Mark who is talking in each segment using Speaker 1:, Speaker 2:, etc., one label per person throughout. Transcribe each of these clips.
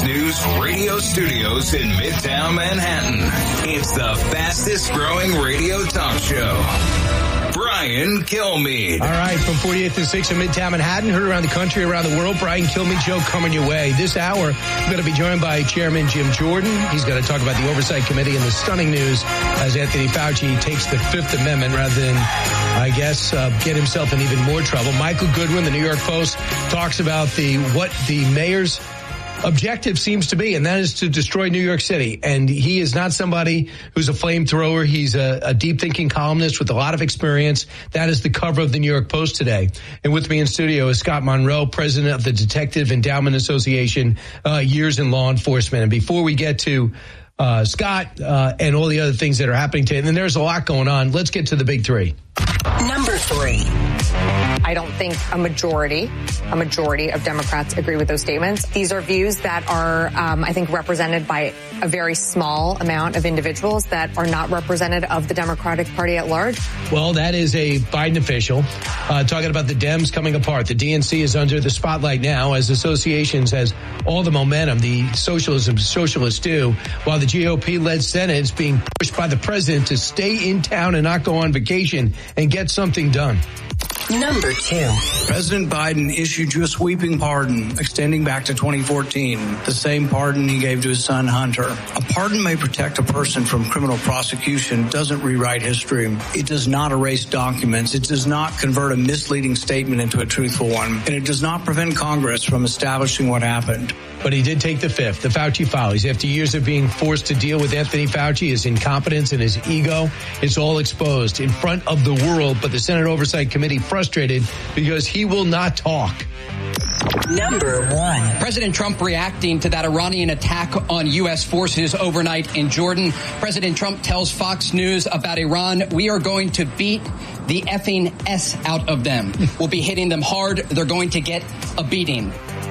Speaker 1: News radio studios in Midtown Manhattan. It's the fastest growing radio talk show. Brian Kilmeade.
Speaker 2: All right, from 48th and 6th in Midtown Manhattan, heard around the country, around the world. Brian Kilmeade Show coming your way. This hour, we're going to be joined by Chairman Jim Jordan. He's going to talk about the Oversight Committee and the stunning news as Anthony Fauci takes the Fifth Amendment rather than, I guess, get himself in even more trouble. Michael Goodwin, the New York Post, talks about what the mayor's objective seems to be, and that is to destroy New York City. And he is not somebody who's a flamethrower. He's a deep-thinking columnist with a lot of experience. That is the cover of the New York Post today. And with me in studio is Scott Monroe, president of the Detective Endowment Association, years in law enforcement. And before we get to Scott and all the other things that are happening today, and there's a lot going on, let's get to the big three.
Speaker 3: Number 3.
Speaker 4: I don't think a majority of Democrats agree with those statements. These are views that are, I think, represented by a very small amount of individuals that are not representative of the Democratic Party at large.
Speaker 2: Well, that is a Biden official talking about the Dems coming apart. The DNC is under the spotlight now as associations has all the momentum the socialists do, while the GOP-led Senate is being pushed by the president to stay in town and not go on vacation and get something done.
Speaker 3: Number 2.
Speaker 5: President Biden issued you a sweeping pardon extending back to 2014, the same pardon he gave to his son Hunter. A pardon may protect a person from criminal prosecution, doesn't rewrite history. It does not erase documents. It does not convert a misleading statement into a truthful one. And it does not prevent Congress from establishing what happened.
Speaker 2: But he did take the Fifth, the Fauci follies. After years of being forced to deal with Anthony Fauci, his incompetence and his ego, it's all exposed in front of the world. But the Senate Oversight Committee frustrated because he will not talk.
Speaker 3: Number 1.
Speaker 6: President Trump reacting to that Iranian attack on U.S. forces overnight in Jordan. President Trump tells Fox News about Iran, we are going to beat the effing S out of them. We'll be hitting them hard. They're going to get a beating.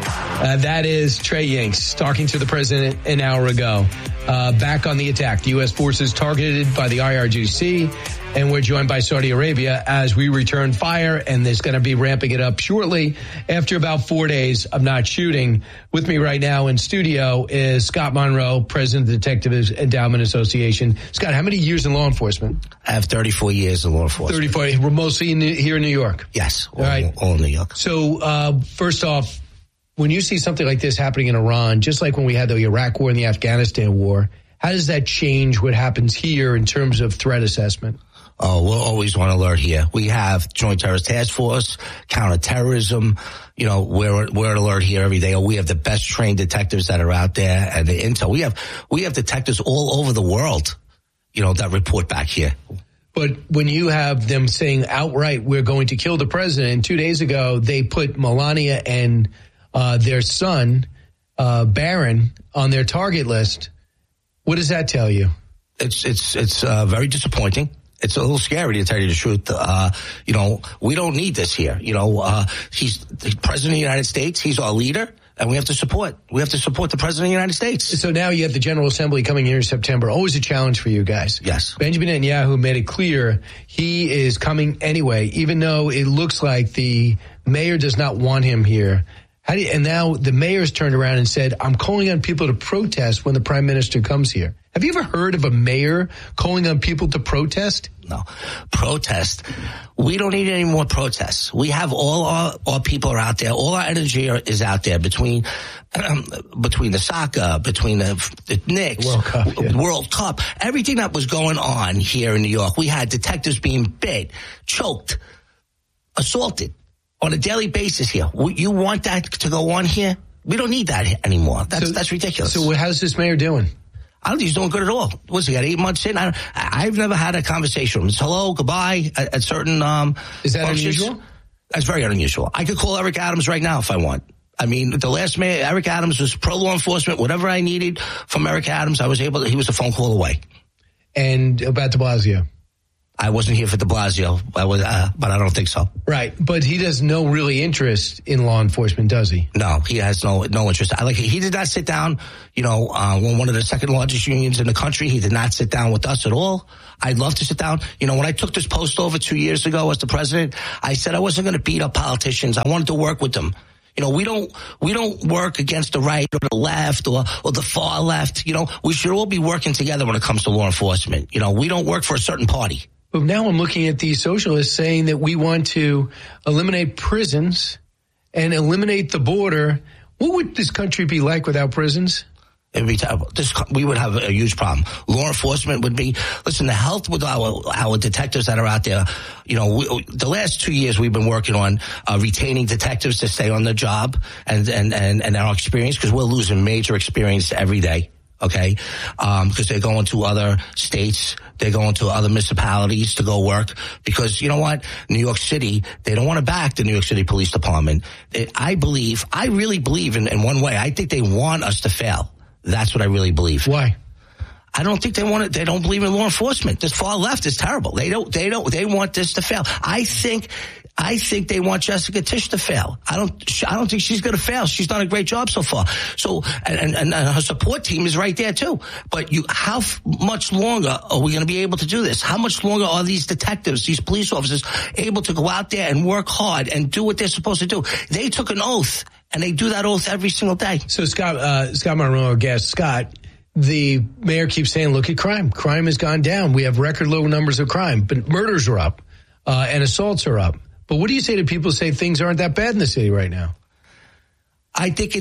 Speaker 2: That is Trey Yingst talking to the president an hour ago. Back on the attack, the U.S. forces targeted by the IRGC, and we're joined by Saudi Arabia as we return fire, and there's going to be ramping it up shortly after about 4 days of not shooting. With me right now in studio is Scott Monroe, president of the Detective Endowment Association. Scott, how many years in law enforcement?
Speaker 7: I have 34 years in law enforcement.
Speaker 2: 34, we're mostly here in New York?
Speaker 7: Yes,
Speaker 2: all
Speaker 7: in New York.
Speaker 2: So, first off, when you see something like this happening in Iran, just like when we had the Iraq War and the Afghanistan War, how does that change what happens here in terms of threat assessment?
Speaker 7: Oh, we're always on alert here. We have Joint Terrorist Task Force, counterterrorism. You know, we're at alert here every day. We have the best trained detectives that are out there, and the intel. We have detectives all over the world, you know, that report back here.
Speaker 2: But when you have them saying outright, we're going to kill the president, and 2 days ago they put Melania and their son, Barron, on their target list. What does that tell you?
Speaker 7: It's very disappointing. It's a little scary to tell you the truth. You know, we don't need this here. You know, he's the president of the United States. He's our leader. And we have to support the president of the United States.
Speaker 2: So now you have the General Assembly coming here in September. Always a challenge for you guys.
Speaker 7: Yes.
Speaker 2: Benjamin Netanyahu made it clear he is coming anyway, even though it looks like the mayor does not want him here. And now the mayor's turned around and said, I'm calling on people to protest when the prime minister comes here. Have you ever heard of a mayor calling on people to protest?
Speaker 7: No. Protest. We don't need any more protests. We have all our people are out there. All our energy is out there between the soccer, between the Knicks, World Cup, everything that was going on here in New York. We had detectives being bit, choked, assaulted on a daily basis here. You want that to go on here? We don't need that anymore. That's ridiculous.
Speaker 2: So how's this mayor doing?
Speaker 7: I don't think he's doing good at all. What's he got, 8 months in? I've never had a conversation with him. It's hello, goodbye at certain
Speaker 2: Is that
Speaker 7: functions.
Speaker 2: unusual?
Speaker 7: That's very unusual. I could call Eric Adams right now if I want. I mean, the last mayor, Eric Adams, was pro-law enforcement. Whatever I needed from Eric Adams, he was a phone call away.
Speaker 2: And about de Blasio?
Speaker 7: I wasn't here for de Blasio, but I don't think so.
Speaker 2: Right, but he has no really interest in law enforcement, does he?
Speaker 7: No, he has no interest. He did not sit down, when one of the second largest unions in the country, he did not sit down with us at all. I'd love to sit down. When I took this post over 2 years ago as the president, I said I wasn't going to beat up politicians. I wanted to work with them. You know, we don't work against the right or the left or the far left. You know, we should all be working together when it comes to law enforcement. You know, we don't work for a certain party.
Speaker 2: But now I'm looking at these socialists saying that we want to eliminate prisons and eliminate the border. What would this country be like without prisons?
Speaker 7: It would be terrible. We would have a huge problem. Law enforcement would be, listen, the health with our detectives that are out there, you know, the last 2 years we've been working on retaining detectives to stay on the job and our experience, because we're losing major experience every day. Okay. Because they're going to other states. They're going to other municipalities to go work because you know what? New York City, they don't want to back the New York City Police Department. I really believe in one way. I think they want us to fail. That's what I really believe.
Speaker 2: Why?
Speaker 7: I don't think they want it. They don't believe in law enforcement. This far left is terrible. They want this to fail. I think they want Jessica Tisch to fail. I don't think she's going to fail. She's done a great job so far. So, and her support team is right there too. But how much longer are we going to be able to do this? How much longer are these detectives, these police officers able to go out there and work hard and do what they're supposed to do? They took an oath and they do that oath every single day. So
Speaker 2: Scott Monroe, our guest, Scott, the mayor keeps saying, look at crime. Crime has gone down. We have record low numbers of crime, but murders are up and assaults are up. But what do you say to people who say things aren't that bad in the city right now?
Speaker 7: I think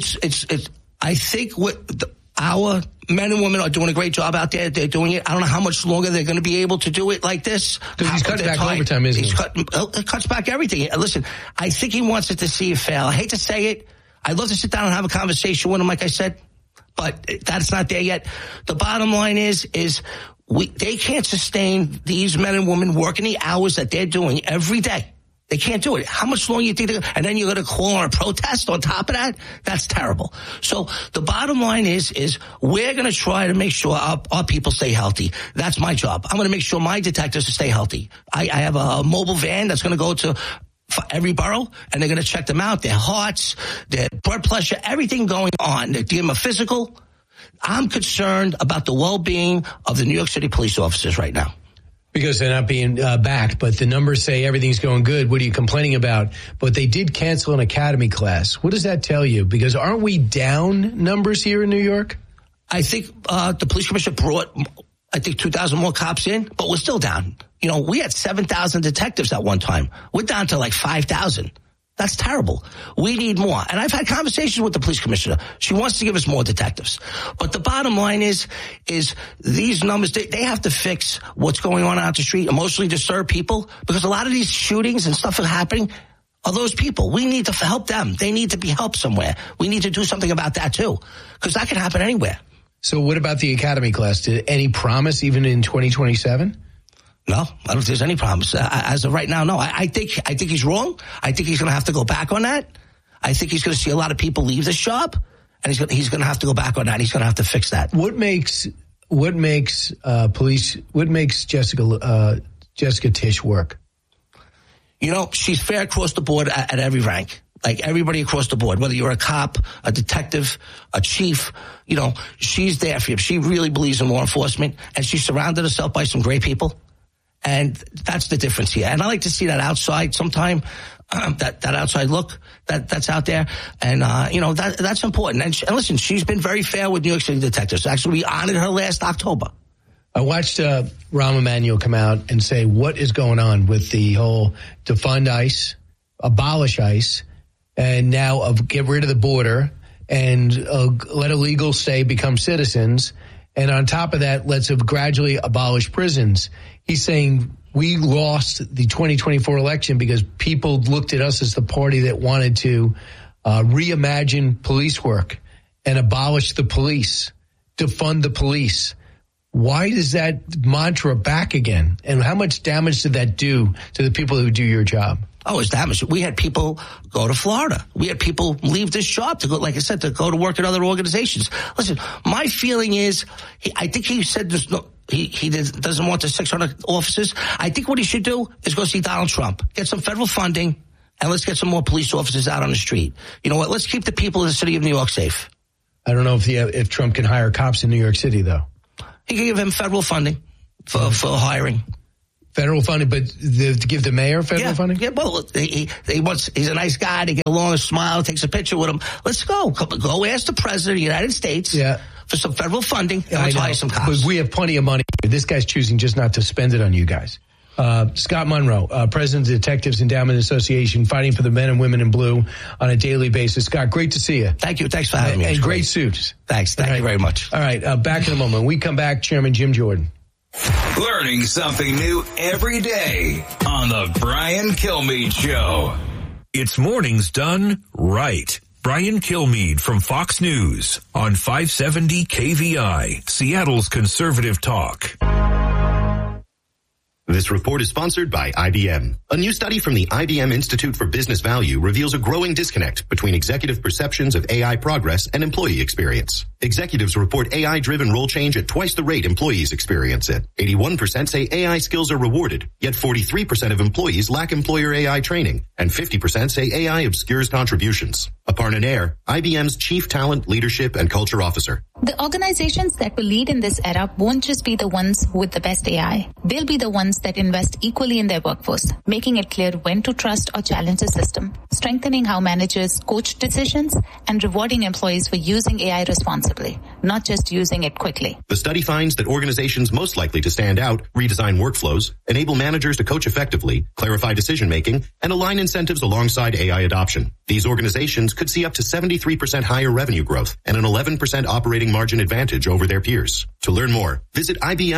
Speaker 7: I think our men and women are doing a great job out there. They're doing it. I don't know how much longer they're going to be able to do it like this.
Speaker 2: Because he's cutting back overtime, isn't he?
Speaker 7: It cuts back everything. Listen, I think he wants it to see it fail. I hate to say it. I'd love to sit down and have a conversation with him, like I said, but that's not there yet. The bottom line is they can't sustain these men and women working the hours that they're doing every day. They can't do it. How much longer you think and then you're going to call on a protest on top of that? That's terrible. So the bottom line is we're going to try to make sure our people stay healthy. That's my job. I'm going to make sure my detectives stay healthy. I have a mobile van that's going to go to for every borough, and they're going to check them out, their hearts, their blood pressure, everything going on. They give them a physical. I'm concerned about the well-being of the New York City police officers right now.
Speaker 2: Because they're not being backed, but the numbers say everything's going good. What are you complaining about? But they did cancel an academy class. What does that tell you? Because aren't we down numbers here in New York?
Speaker 7: I think the police commissioner brought, 2,000 more cops in, but we're still down. You know, we had 7,000 detectives at one time. We're down to like 5,000. That's terrible. We need more. And I've had conversations with the police commissioner. She wants to give us more detectives. But the bottom line is these numbers, they have to fix what's going on out the street, emotionally disturbed people, because a lot of these shootings and stuff that are happening are those people. We need to help them. They need to be helped somewhere. We need to do something about that too, because that can happen anywhere.
Speaker 2: So what about the academy class? Did any promise even in 2027?
Speaker 7: No, I don't think there's any promise. As of right now, no. I think he's wrong. I think he's going to have to go back on that. I think he's going to see a lot of people leave this job, and he's going to have to go back on that. He's going to have to fix that.
Speaker 2: What makes Jessica Tisch work?
Speaker 7: You know, she's fair across the board at every rank. Like everybody across the board, whether you're a cop, a detective, a chief, you know, she's there for you. She really believes in law enforcement, and she's surrounded herself by some great people. And that's the difference here. And I like to see that outside sometime, that outside look that's out there. And, that's important. And listen, she's been very fair with New York City detectives. Actually, we honored her last October.
Speaker 2: I watched Rahm Emanuel come out and say what is going on with the whole defund ICE, abolish ICE, and now get rid of the border and let illegals stay, become citizens. And on top of that, let's gradually abolish prisons. He's saying we lost the 2024 election because people looked at us as the party that wanted to reimagine police work and abolish the police, defund the police. Why is that mantra back again? And how much damage did that do to the people who do your job?
Speaker 7: Oh, it's damage. We had people go to Florida. We had people leave this job to go, like I said, to go to work at other organizations. Listen, my feeling is, I think he said there's no, he doesn't want the 600 officers. I think what he should do is go see Donald Trump, get some federal funding, and let's get some more police officers out on the street. You know what? Let's keep the people of the city of New York safe.
Speaker 2: I don't know if Trump can hire cops in New York City, though.
Speaker 7: He can give him federal funding for hiring.
Speaker 2: Federal funding, but to give the mayor federal funding?
Speaker 7: Yeah, well, he's a nice guy to get along, smile, takes a picture with him. Let's go. Go ask the president of the United States for some federal funding and we'll hire some cops.
Speaker 2: But we have plenty of money. This guy's choosing just not to spend it on you guys. Scott Monroe, president of the Detectives Endowment Association, fighting for the men and women in blue on a daily basis. Scott, great to see you.
Speaker 7: Thank you. Thanks for having me.
Speaker 2: And great suits.
Speaker 7: Thanks. Thank you very much.
Speaker 2: All right. Back in a moment. When we come back, Chairman Jim Jordan.
Speaker 1: Learning something new every day on the Brian Kilmeade Show.
Speaker 8: It's mornings done right. Brian Kilmeade from Fox News on 570 KVI, Seattle's conservative talk.
Speaker 9: This report is sponsored by IBM. A new study from the IBM Institute for Business Value reveals a growing disconnect between executive perceptions of AI progress and employee experience. Executives report AI-driven role change at twice the rate employees experience it. 81% say AI skills are rewarded, yet 43% of employees lack employer AI training, and 50% say AI obscures contributions. Aparna Nair, IBM's Chief Talent, Leadership, and Culture Officer.
Speaker 10: The organizations that will lead in this era won't just be the ones with the best AI. They'll be the ones that invest equally in their workforce, making it clear when to trust or challenge the system, strengthening how managers coach decisions, and rewarding employees for using AI responsibly, not just using it quickly.
Speaker 9: The study finds that organizations most likely to stand out redesign workflows, enable managers to coach effectively, clarify decision-making, and align incentives alongside AI adoption. These organizations could see up to 73% higher revenue growth and an 11% operating margin advantage over their peers. To learn more, visit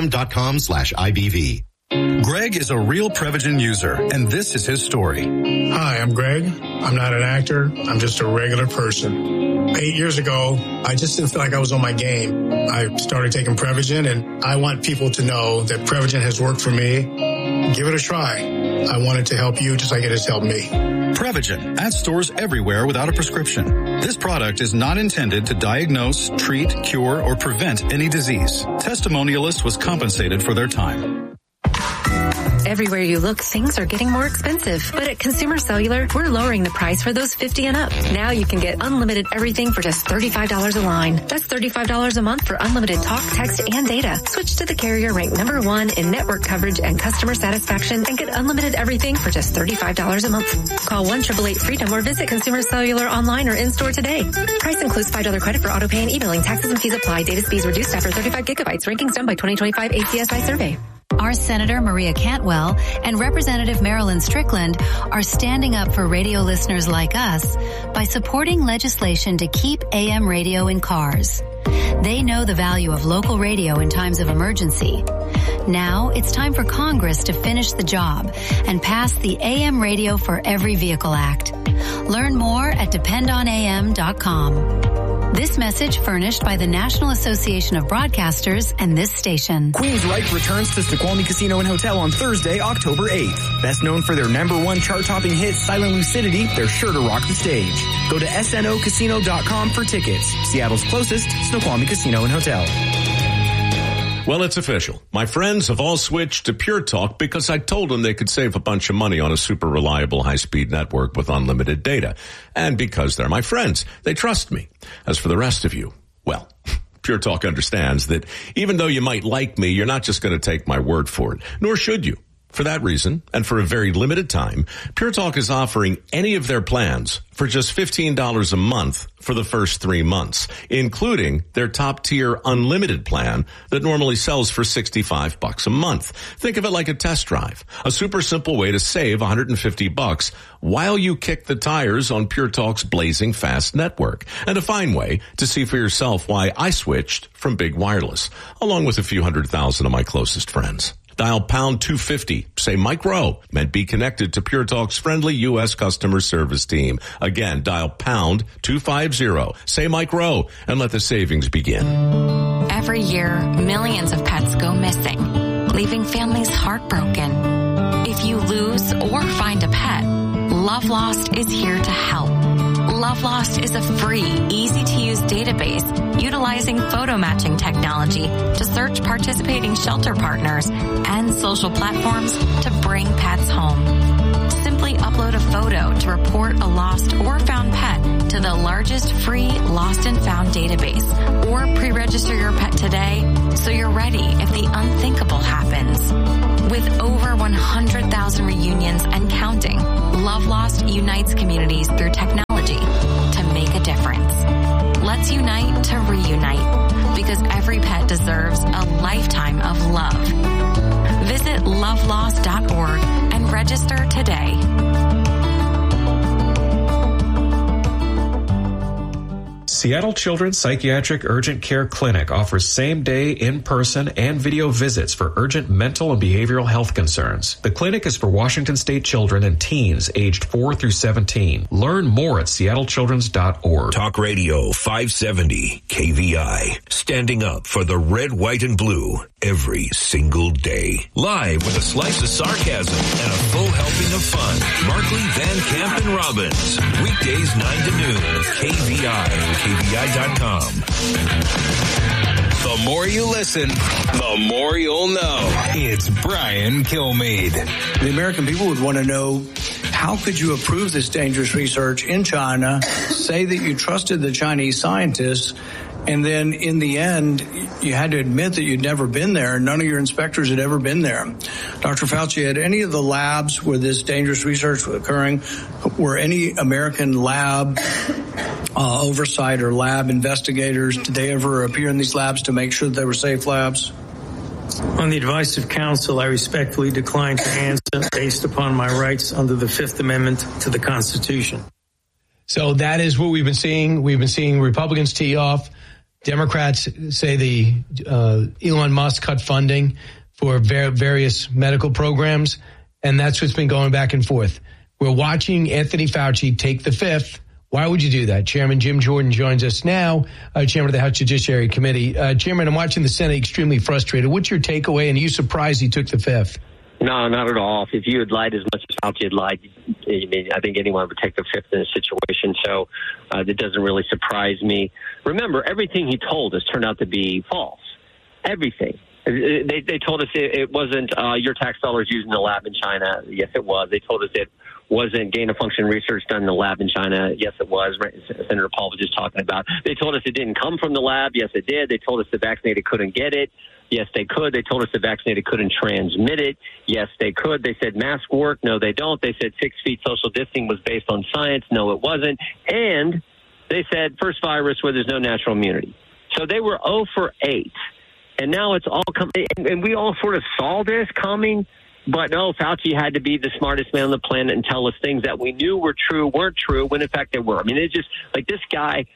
Speaker 9: ibm.com/IBV.
Speaker 11: Greg is a real Prevagen user, and this is his story.
Speaker 12: Hi, I'm Greg. I'm not an actor. I'm just a regular person. 8 years ago, I just didn't feel like I was on my game. I started taking Prevagen, and I want people to know that Prevagen has worked for me. Give it a try. I want it to help you just like it has helped me.
Speaker 11: Prevagen, at stores everywhere without a prescription. This product is not intended to diagnose, treat, cure, or prevent any disease. Testimonialist was compensated for their time.
Speaker 13: Everywhere you look, things are getting more expensive. But at Consumer Cellular, we're lowering the price for those 50 and up. Now you can get unlimited everything for just $35 a line. That's $35 a month for unlimited talk, text, and data. Switch to the carrier ranked #1 in network coverage and customer satisfaction and get unlimited everything for just $35 a month. Call 1-888-FREEDOM or visit Consumer Cellular online or in-store today. Price includes $5 credit for auto pay and emailing. Taxes and fees apply. Data speeds reduced after 35 gigabytes. Rankings done by 2025 ACSI survey.
Speaker 14: Our Senator Maria Cantwell and Representative Marilyn Strickland are standing up for radio listeners like us by supporting legislation to keep AM radio in cars. They know the value of local radio in times of emergency. Now it's time for Congress to finish the job and pass the AM Radio for Every Vehicle Act. Learn more at dependonam.com. This message furnished by the National Association of Broadcasters and this station.
Speaker 15: Queensryche returns to Snoqualmie Casino and Hotel on Thursday, October 8th. Best known for their #1 chart-topping hit, Silent Lucidity, they're sure to rock the stage. Go to snocasino.com for tickets. Seattle's closest Snoqualmie Casino and Hotel.
Speaker 16: Well, it's official. My friends have all switched to Pure Talk because I told them they could save a bunch of money on a super reliable high-speed network with unlimited data. And because they're my friends, they trust me. As for the rest of you, well, Pure Talk understands that even though you might like me, you're not just going to take my word for it, nor should you. For that reason, and for a very limited time, Pure Talk is offering any of their plans for just $15 a month for the first 3 months, including their top-tier unlimited plan that normally sells for $65 a month. Think of it like a test drive, a super simple way to save $150 while you kick the tires on Pure Talk's blazing fast network, and a fine way to see for yourself why I switched from Big Wireless, along with a few 100,000 of my closest friends. Dial pound 250, say Mike Rowe, and be connected to Pure Talk's friendly U.S. customer service team. Again, dial pound 250, say Mike Rowe, and let the savings begin.
Speaker 17: Every year, millions of pets go missing, leaving families heartbroken. If you lose or find a pet, Love Lost is here to help. Love Lost is a free, easy-to-use database utilizing photo matching technology to search participating shelter partners and social platforms to bring pets home. Simply upload a photo to report a lost or found pet to the largest free lost and found database, or pre-register your pet today so you're ready if the unthinkable happens. With over millions and counting. Love Lost unites communities through technology to make a difference. Let's unite to reunite, because every pet deserves a lifetime of love. Visit lovelost.org and register today.
Speaker 18: Seattle Children's Psychiatric Urgent Care Clinic offers same-day, in-person, and video visits for urgent mental and behavioral health concerns. The clinic is for Washington State children and teens aged 4 through 17. Learn more at seattlechildrens.org.
Speaker 8: Talk Radio 570 KVI. Standing up for the red, white, and blue every single day. Live with a slice of sarcasm and a full helping of fun. Markley, Van Camp, and Robbins. Weekdays 9 to noon. KVI. KVI.com.
Speaker 1: The more you listen, the more you'll know. It's Brian Kilmeade.
Speaker 5: The American people would want to know, how could you approve this dangerous research in China, say that you trusted the Chinese scientists, and then in the end, you had to admit that you'd never been there. None of your inspectors had ever been there. Dr. Fauci, had any of the labs where this dangerous research was occurring, were any American lab oversight or lab investigators, did they ever appear in these labs to make sure that they were safe labs?
Speaker 19: On the advice of counsel, I respectfully decline to answer based upon my rights under the Fifth Amendment to the Constitution.
Speaker 2: So that is what we've been seeing. We've been seeing Republicans tee off. Democrats say the Elon Musk cut funding for various medical programs, and that's what's been going back and forth. We're watching Anthony Fauci take the fifth. Why would you do that? Chairman Jim Jordan joins us now, Chairman of the House Judiciary Committee. Chairman, I'm watching the Senate extremely frustrated. What's your takeaway, and are you surprised he took the fifth?
Speaker 20: No, not at all. If you had lied as much as Fauci had lied, I think anyone would take the fifth in a situation. So that doesn't really surprise me. Remember, everything he told us turned out to be false. Everything. They told us it wasn't your tax dollars used in the lab in China. Yes, it was. They told us it wasn't gain-of-function research done in the lab in China. Yes, it was. Senator Paul was just talking about. They told us it didn't come from the lab. Yes, it did. They told us the vaccinated couldn't get it. Yes, they could. They told us the vaccinated couldn't transmit it. Yes, they could. They said mask work. No, they don't. They said 6 feet social distancing was based on science. No, it wasn't. And they said first virus where there's no natural immunity. So they were 0 for 8. And now it's all coming. And we all sort of saw this coming. But no, Fauci had to be the smartest man on the planet and tell us things that we knew were true, weren't true, when in fact they were. I mean, it's just like this guy.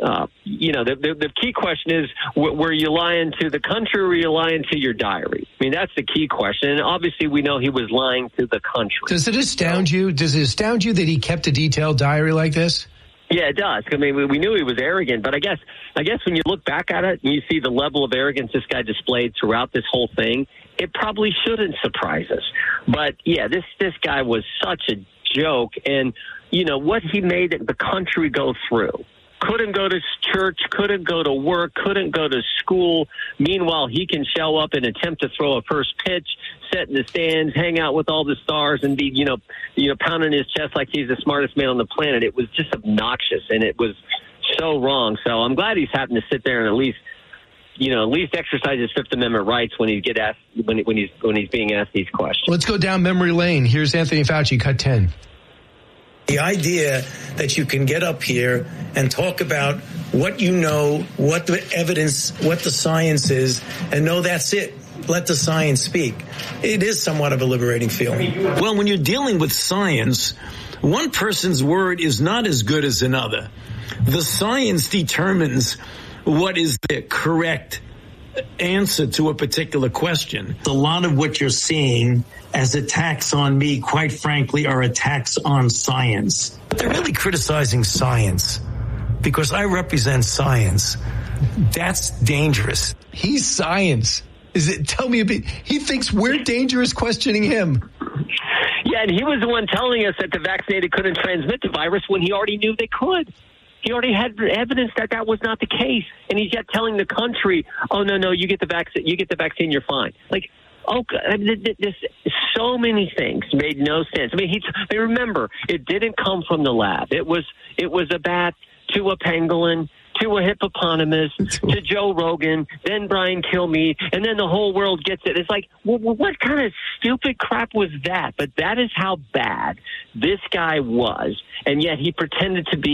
Speaker 20: The key question is, were you lying to the country or were you lying to your diary? I mean, that's the key question. And obviously we know he was lying to the country.
Speaker 2: Does it astound you? Does it astound you that he kept a detailed diary like this?
Speaker 20: Yeah, it does. I mean, we knew he was arrogant, but I guess when you look back at it and you see the level of arrogance this guy displayed throughout this whole thing, it probably shouldn't surprise us. But yeah, this guy was such a joke, and what he made the country go through. Couldn't go to church, couldn't go to work, couldn't go to school. Meanwhile, he can show up and attempt to throw a first pitch, sit in the stands, hang out with all the stars, and be, pounding his chest like he's the smartest man on the planet. It was just obnoxious, and it was so wrong. So I'm glad he's having to sit there and at least exercise his Fifth Amendment rights when he get asked when he's being asked these questions.
Speaker 2: Let's go down memory lane. Here's Anthony Fauci, cut 10.
Speaker 19: The idea that you can get up here and talk about what you know, what the evidence, what the science is, and know that's it. Let the science speak. It is somewhat of a liberating feeling. Well, when you're dealing with science, one person's word is not as good as another. The science determines what is the correct answer to a particular question. A lot of what you're seeing as attacks on me, quite frankly, are attacks on science. But they're really criticizing science because I represent science. That's dangerous.
Speaker 2: He's science. Tell me a bit. He thinks we're dangerous questioning him.
Speaker 20: Yeah, and he was the one telling us that the vaccinated couldn't transmit the virus when he already knew they could. He already had evidence that was not the case, and he's yet telling the country, "Oh no, you get the vaccine, you're fine." Like, this so many things made no sense. I mean, remember, it didn't come from the lab. It was a bat to a pangolin to to a hippopotamus, to Joe Rogan, then Brian Kilmeade, and then the whole world gets it. It's like, well, what kind of stupid crap was that? But that is how bad this guy was, and yet he pretended to be